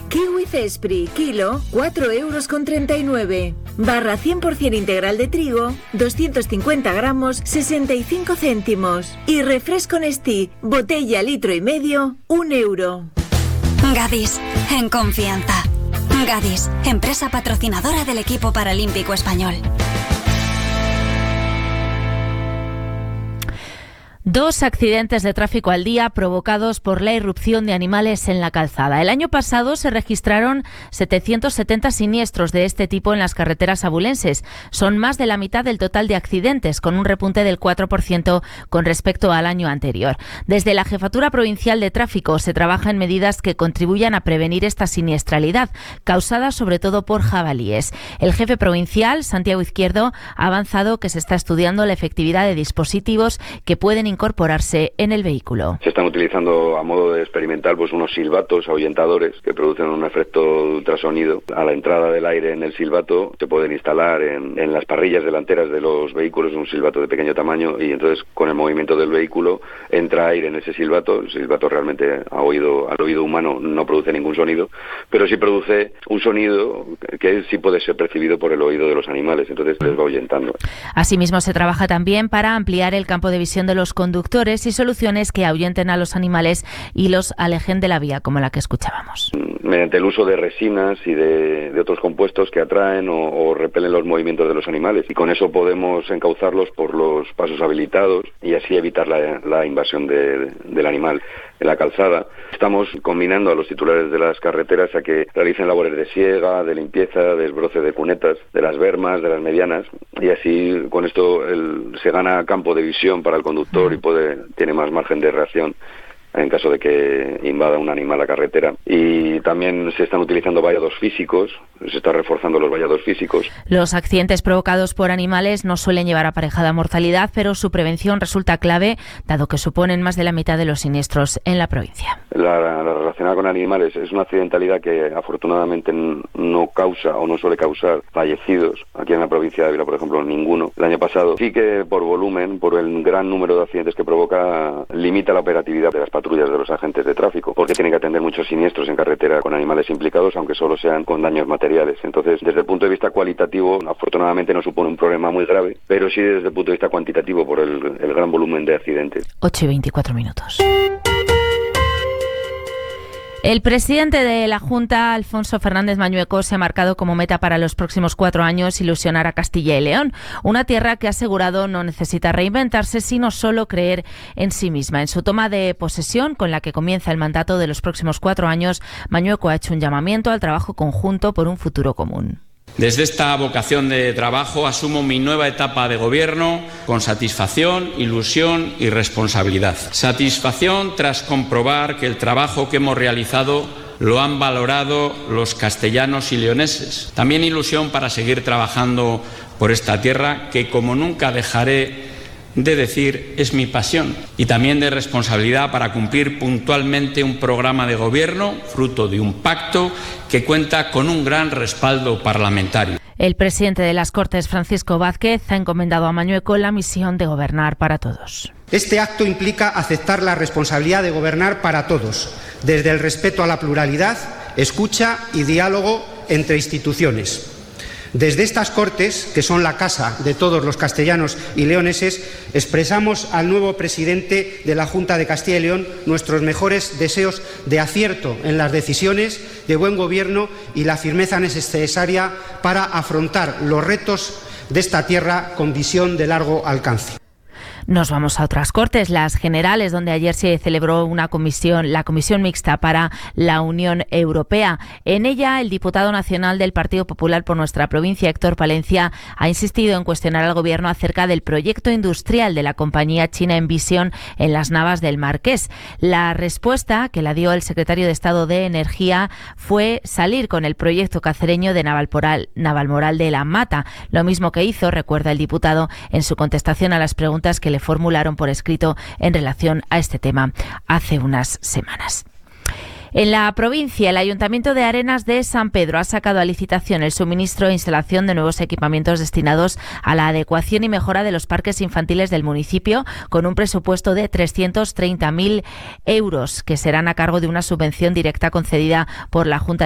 Kiwi Cespri, kilo, 4,39 €. Barra 100% integral de trigo, 250 gramos, 65 céntimos. Y refresco Nestí, botella 1,5 litros, 1 €. Gadis, en confianza. Gadis, empresa patrocinadora del equipo paralímpico español. 2 accidentes de tráfico al día provocados por la irrupción de animales en la calzada. El año pasado se registraron 770 siniestros de este tipo en las carreteras abulenses. Son más de la mitad del total de accidentes, con un repunte del 4% con respecto al año anterior. Desde la Jefatura Provincial de Tráfico se trabaja en medidas que contribuyan a prevenir esta siniestralidad, causada sobre todo por jabalíes. El jefe provincial, Santiago Izquierdo, ha avanzado que se está estudiando la efectividad de dispositivos que pueden incorporarse en el vehículo. Se están utilizando a modo de experimental unos silbatos ahuyentadores que producen un efecto de ultrasonido. A la entrada del aire en el silbato se pueden instalar en las parrillas delanteras de los vehículos un silbato de pequeño tamaño y entonces con el movimiento del vehículo entra aire en ese silbato. El silbato realmente al oído humano no produce ningún sonido, pero sí produce un sonido que sí puede ser percibido por el oído de los animales, entonces les va ahuyentando. Asimismo se trabaja también para ampliar el campo de visión de los conductores y soluciones que ahuyenten a los animales y los alejen de la vía, como la que escuchábamos. Mediante el uso de resinas y de otros compuestos que atraen o repelen los movimientos de los animales, y con eso podemos encauzarlos por los pasos habilitados y así evitar la invasión del animal en la calzada. Estamos combinando a los titulares de las carreteras a que realicen labores de siega, de limpieza, de desbroce de cunetas, de las bermas, de las medianas, y así con esto se gana campo de visión para el conductor y tiene más margen de reacción en caso de que invada un animal la carretera. Y también se están utilizando vallados físicos, se está reforzando los vallados físicos. Los accidentes provocados por animales no suelen llevar aparejada mortalidad, pero su prevención resulta clave, dado que suponen más de la mitad de los siniestros en la provincia. La relacionada con animales es una accidentalidad que afortunadamente no causa o no suele causar fallecidos. Aquí en la provincia de Ávila, por ejemplo, ninguno. El año pasado sí que por volumen, por el gran número de accidentes que provoca, limita la operatividad de las patrullas de los agentes de tráfico, porque tienen que atender muchos siniestros en carretera con animales implicados, aunque solo sean con daños materiales. Entonces, desde el punto de vista cualitativo, afortunadamente no supone un problema muy grave, pero sí desde el punto de vista cuantitativo por el gran volumen de accidentes. 8:24. El presidente de la Junta, Alfonso Fernández Mañueco, se ha marcado como meta para los próximos 4 años ilusionar a Castilla y León, una tierra que ha asegurado no necesita reinventarse, sino solo creer en sí misma. En su toma de posesión, con la que comienza el mandato de los próximos 4 años, Mañueco ha hecho un llamamiento al trabajo conjunto por un futuro común. Desde esta vocación de trabajo asumo mi nueva etapa de gobierno con satisfacción, ilusión y responsabilidad. Satisfacción tras comprobar que el trabajo que hemos realizado lo han valorado los castellanos y leoneses. También ilusión para seguir trabajando por esta tierra que, como nunca dejaré de decir, es mi pasión, y también de responsabilidad para cumplir puntualmente un programa de gobierno fruto de un pacto que cuenta con un gran respaldo parlamentario. El presidente de las Cortes, Francisco Vázquez, ha encomendado a Mañueco la misión de gobernar para todos. Este acto implica aceptar la responsabilidad de gobernar para todos, desde el respeto a la pluralidad, escucha y diálogo entre instituciones. Desde estas Cortes, que son la casa de todos los castellanos y leoneses, expresamos al nuevo presidente de la Junta de Castilla y León nuestros mejores deseos de acierto en las decisiones, de buen gobierno y la firmeza necesaria para afrontar los retos de esta tierra con visión de largo alcance. Nos vamos a otras Cortes, las generales, donde ayer se celebró la comisión mixta para la Unión Europea. En ella, el diputado nacional del Partido Popular por nuestra provincia, Héctor Palencia, ha insistido en cuestionar al Gobierno acerca del proyecto industrial de la compañía china Envision en las Navas del Marqués. La respuesta que la dio el secretario de Estado de Energía fue salir con el proyecto cacereño de Navalmoral de la Mata, lo mismo que hizo, recuerda el diputado, en su contestación a las preguntas que le formularon por escrito en relación a este tema hace unas semanas. En la provincia, el Ayuntamiento de Arenas de San Pedro ha sacado a licitación el suministro e instalación de nuevos equipamientos destinados a la adecuación y mejora de los parques infantiles del municipio, con un presupuesto de 330.000 euros, que serán a cargo de una subvención directa concedida por la Junta